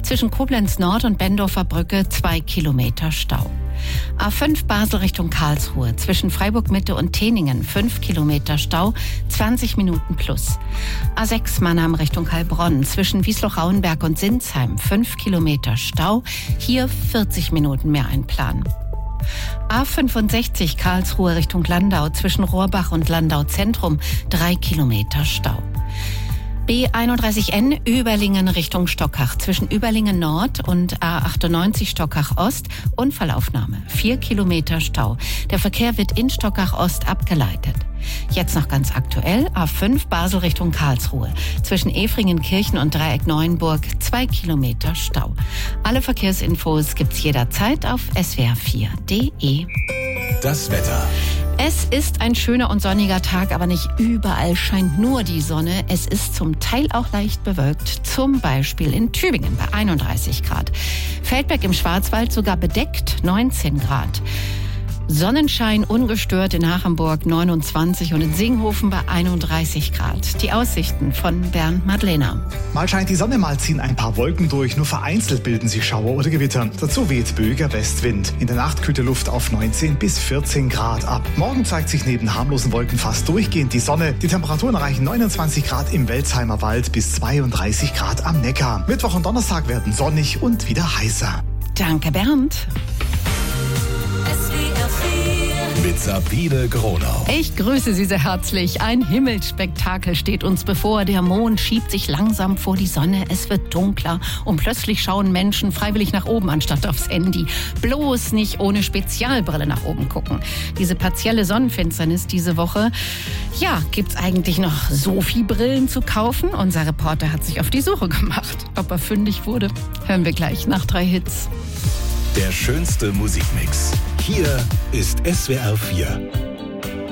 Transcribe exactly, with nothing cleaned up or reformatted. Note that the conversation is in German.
Zwischen Koblenz Nord und Bendorfer Brücke zwei Kilometer Stau. A fünf Basel Richtung Karlsruhe, zwischen Freiburg Mitte und Teningen fünf Kilometer Stau, zwanzig Minuten plus. A sechs Mannheim Richtung Heilbronn, zwischen Wiesloch-Rauenberg und Sinsheim fünf Kilometer Stau, hier vierzig Minuten mehr einplanen. A fünfundsechzig Karlsruhe Richtung Landau, zwischen Rohrbach und Landau Zentrum drei Kilometer Stau. B einunddreißig N Überlingen Richtung Stockach, zwischen Überlingen Nord und A achtundneunzig Stockach Ost Unfallaufnahme, vier Kilometer Stau. Der Verkehr wird in Stockach Ost abgeleitet. Jetzt noch ganz aktuell, A fünf Basel Richtung Karlsruhe, zwischen Efringenkirchen und Dreieck Neuenburg zwei Kilometer Stau. Alle Verkehrsinfos gibt's jederzeit auf S W R vier punkt de. Das Wetter. Es ist ein schöner und sonniger Tag, aber nicht überall scheint nur die Sonne. Es ist zum Teil auch leicht bewölkt, zum Beispiel in Tübingen bei einunddreißig Grad. Feldberg im Schwarzwald sogar bedeckt, neunzehn Grad. Sonnenschein ungestört in Hachenburg neunundzwanzig und in Singhofen bei einunddreißig Grad. Die Aussichten von Bernd Madlener. Mal scheint die Sonne, mal ziehen ein paar Wolken durch. Nur vereinzelt bilden sich Schauer oder Gewitter. Dazu weht böiger Westwind. In der Nacht kühlt die Luft auf neunzehn bis vierzehn Grad ab. Morgen zeigt sich neben harmlosen Wolken fast durchgehend die Sonne. Die Temperaturen erreichen neunundzwanzig Grad im Welzheimer Wald bis zweiunddreißig Grad am Neckar. Mittwoch und Donnerstag werden sonnig und wieder heißer. Danke, Bernd. Mit Sabine Gronau. Ich grüße Sie sehr herzlich. Ein Himmelsspektakel steht uns bevor. Der Mond schiebt sich langsam vor die Sonne. Es wird dunkler und plötzlich schauen Menschen freiwillig nach oben anstatt aufs Handy. Bloß nicht ohne Spezialbrille nach oben gucken. Diese partielle Sonnenfinsternis diese Woche. Ja, gibt's eigentlich noch so viel Brillen zu kaufen? Unser Reporter hat sich auf die Suche gemacht. Ob er fündig wurde, hören wir gleich nach drei Hits. Der schönste Musikmix. Hier ist S W R vier.